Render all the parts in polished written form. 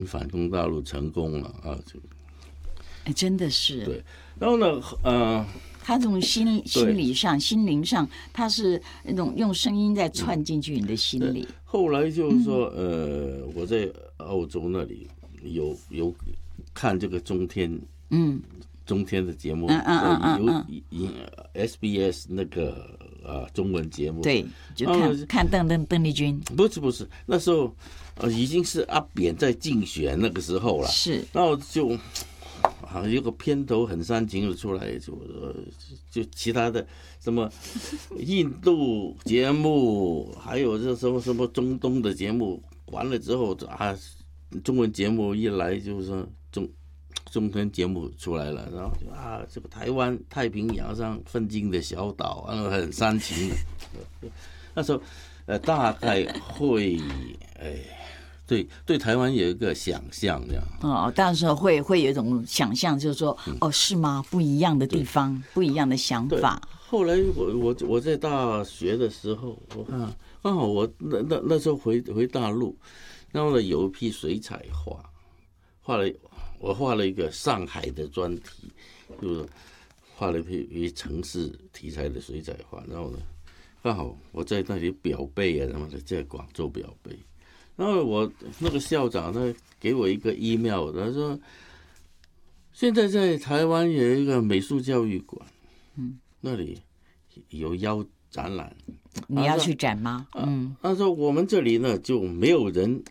反攻大陆成功了啊， 真的是对。然后呢， 他这种心理上、心灵上，他是那种用声音在串进去你的心里。 后来就是说，我在澳洲那里有看这个中天的节目，有SBS 那个中文节目， 对，就看邓丽君。 不是，那时候已经是阿扁在竞选那个时候了， 是， 然后就有个片头很煽情的出来，就其他的什么印度节目，还有这什么中东的节目，完了之后中文节目一来就是说中天节目出来了，然后这个台湾太平洋上奋进的小岛，很煽情的。那时候大概会对台湾有一个想象这样。 当时会有一种想象，就是说是吗？不一样的地方，不一样的想法。 后来我在大学的时候，我看刚好我那时候回大陆，然后呢有一批水彩画，我画了一个上海的专题，就是画了一批城市题材的水彩画，然后呢刚好我在那里表背啊，然后在广州表背，然后我那个校长呢给我一个 email， 他说现在在台湾有一个美术教育馆，那里有邀展览， 你要去展吗？ 他说我们这里呢就没有人，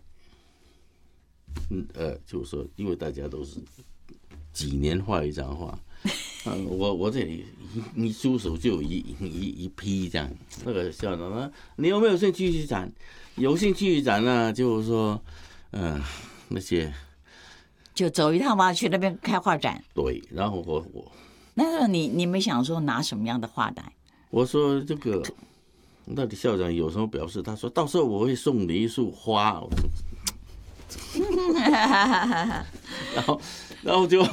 就是说因为大家都是几年画一张画。我这里一出手就有一批这样，那个校长说你有没有兴趣去展？有兴趣展呢，就是说，那些就走一趟嘛，去那边开画展。 对，然后我那时候你没想说拿什么样的画来？我说这个，那里校长有什么表示？他说到时候我会送你一束花。然后就。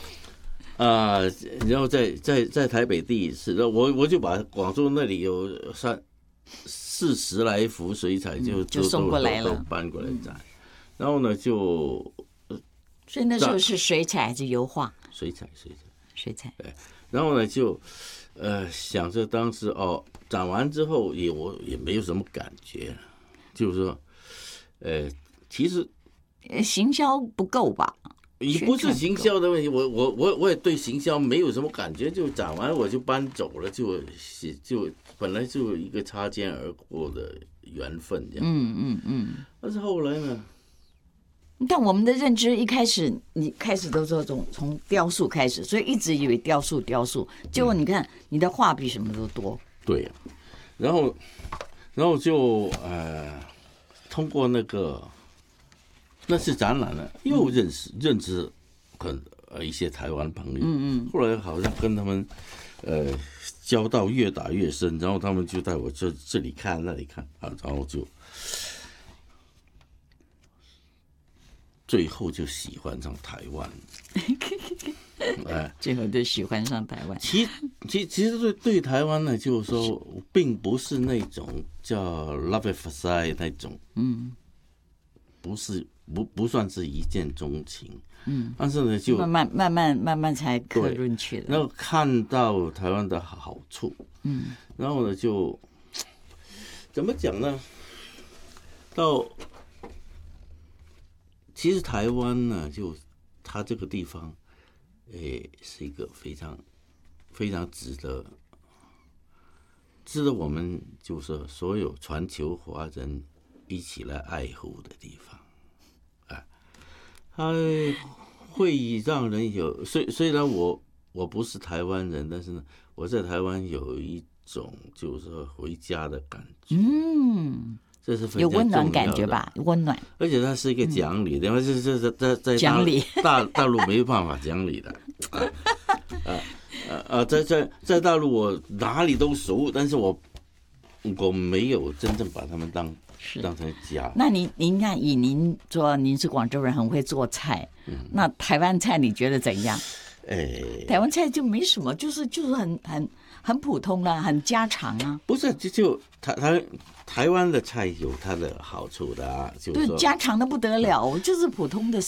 然后在台北第一次，我就把广州那里有40来幅水彩就送过来了， 都搬过来展。然后呢所以那时候是水彩还是油画？ 水彩。对，然后呢就想着当时展完之后我也没有什么感觉，就是说其实行销不够吧。 也不是行销的问题，我也对行销没有什么感觉，就展完我就搬走了，就本来就一个擦肩而过的缘分这样。但是后来呢？ 但我们的认知一开始，你开始都是从雕塑开始，所以一直以为雕塑，结果你看你的画比什么都多。 对呀，然后就通过那个。那次展览呢，又认识一些台湾朋友，后来好像跟他们交道越打越深，然后他们就带我这里看那里看然后就最后就喜欢上台湾。 最后就喜欢上台湾。 其实对台湾呢，就是说并不是那种叫 love at first sight 那种，不算是一见钟情，但是呢，就慢慢才刻进去的。 然后看到台湾的好处，然后呢，就怎么讲呢？其实台湾呢，就它这个地方，是一个非常非常值得我们就是所有全球华人一起来爱护的地方。它会让人有虽然我不是台湾人，但是呢，我在台湾有一种就是说回家的感觉。这是非常重要的， 有温暖感觉吧？温暖， 而且它是一个讲理，因为这在讲理大陆没办法讲理的。在大陆我哪里都熟，但是我没有真正把他们当成家。 那您看，以您说您是广州人，很会做菜，那台湾菜你觉得怎样？台湾菜就没什么，就是很普通啦，很家常啊。 不是，就台湾的菜有它的好处的啊，就是说对，家常的不得了，就是普通的